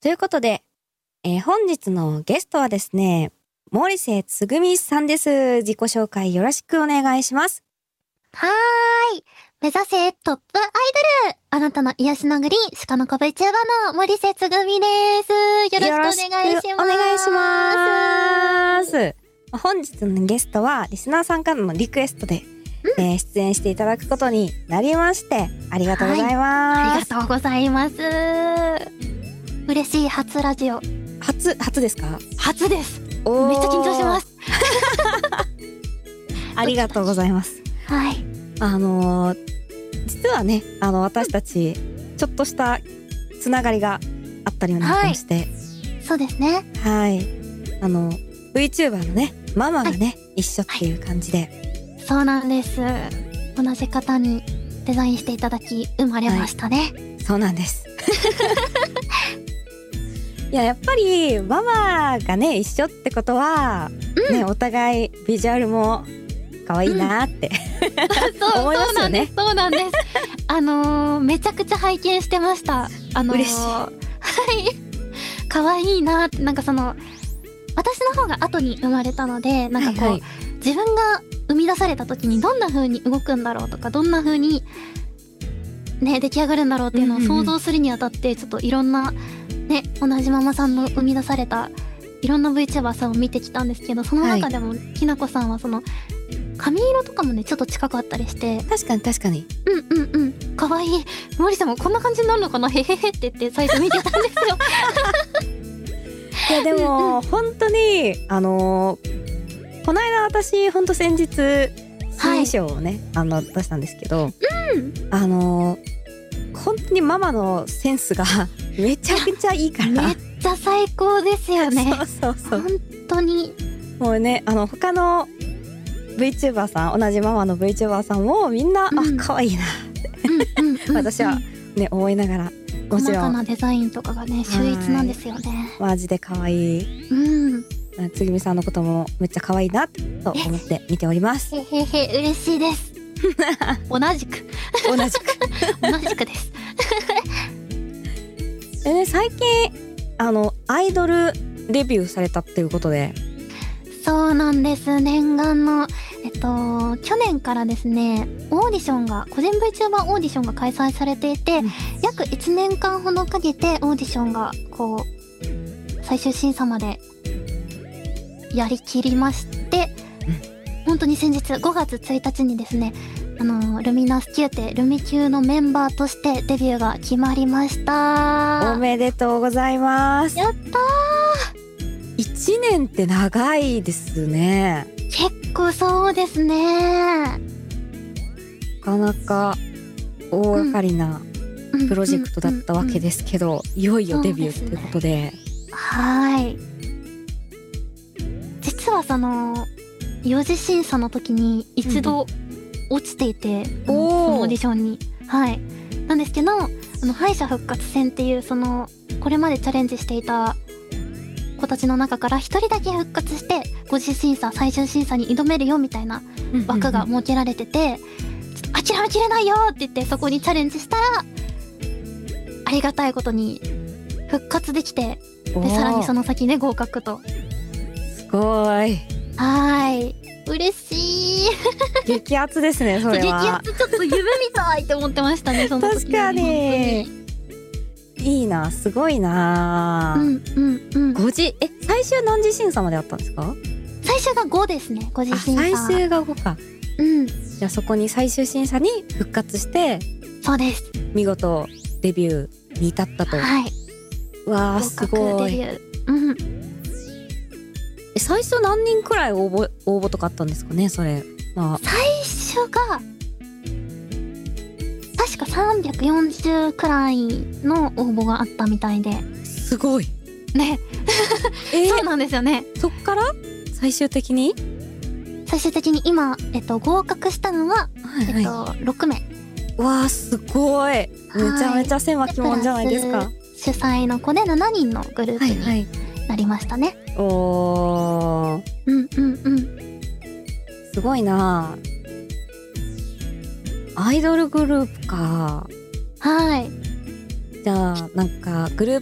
ということで、本日のゲストはですね、森瀬つぐみさんです。自己紹介よろしくお願いします。 はーい。目指せトップアイドル。あなたの癒しのグリーン、鹿の子 VTuber の森瀬つぐみです。よろしくお願いします。 お願いします。本日のゲストはリスナーさんからのリクエストで、出演していただくことになりまして、ありがとうございます。 ありがとうございます。嬉しい初ラジオ。 初ですか？ 初です。めっちゃ緊張します。 ありがとうございます。 はい。 実はね、私たちちょっとしたつながりがあったりもなってまして、 そうですね。 はい。VTuber のね、ママがね、一緒っていう感じで。 そうなんです。同じ方にデザインしていただき生まれましたね。 そうなんです。やっぱりママがね一緒ってことは、ね、お互いビジュアルも可愛いなって、思いますよね。 そうなんです。めちゃくちゃ拝見してました。 嬉しい。 はい。可愛いなって、私の方が後に生まれたので、自分が生み出された時にどんな風に動くんだろうとか、どんな風にね出来上がるんだろうっていうのを想像するにあたって、ちょっといろんなね、同じママさんの生み出されたいろんな VTuber さんを見てきたんですけど、その中でもきなこさんはその髪色とかもねちょっと近かったりして、 確かに可愛い。森さんもこんな感じになるのかな、へへへって言って最初見てたんですよ。 いやでも本当にこの間私本当先日新衣装をね、出したんですけど、本当にママのセンスがめちゃくちゃいいから、 めっちゃ最高ですよね。 そう本当にもうね、他の VTuber さん、同じママの VTuber さんもみんな、可愛いなって私はね思いながら、もちろん細かなデザインとかがね秀逸なんですよね。 マジで可愛い。つぐみさんのこともめっちゃ可愛いなと思って見ております。 嬉しいです。同じくです最近アイドルデビューされたっていうことで。 そうなんです。念願の去年からですね、オーディションが個人 VTuber オーディションが開催されていて、約1年間ほどかけてオーディションがこう最終審査までやりきりまして、本当に先日5月1日にですね、ルミナスキューテルミキューのメンバーとしてデビューが決まりました。 おめでとうございます。 やったー。 1年って長いですね。 結構そうですね。 なかなか大掛かりなプロジェクトだったわけですけど、いよいよデビューということで。 はい。実はその4次審査の時に一度落ちていて、そのオーディションに。はい。なんですけど、敗者復活戦っていうそのこれまでチャレンジしていた子たちの中から一人だけ復活して5次審査最終審査に挑めるよみたいな枠が設けられてて、ちょっと諦めきれないよって言ってそこにチャレンジしたら、ありがたいことに復活できて、でさらにその先ね合格と。 すごい。 嬉しい。 激アツですね、それは。 激アツ、ちょっと夢みたいって思ってましたね、その時。 確かに。いいな、すごいな。5次、最終何次審査まであったんですか？ 最終が5ですね、5次審査。 最終が5か。じゃあそこに最終審査に復活して、 そうです。 見事デビューに至ったと。 はい。 わー、すごい。最初何人くらい応募とかあったんですかね、それ。 最初が確か340くらいの応募があったみたいで。 すごいね。そうなんですよね。 そっから最終的に今、合格したのは、6名。 わー、すごい。めちゃめちゃ狭き門じゃないですか。 主催の子で7人のグループになりましたね。 おー。すごいな。アイドルグループか。 はい。 じゃあなんかグループ